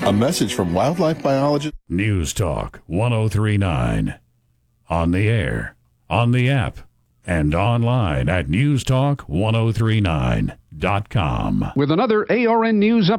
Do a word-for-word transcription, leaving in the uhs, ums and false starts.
A message from wildlife biologist. News Talk one oh three point nine. On the air, on the app, and online at news talk ten thirty-nine dot com. With another A R N News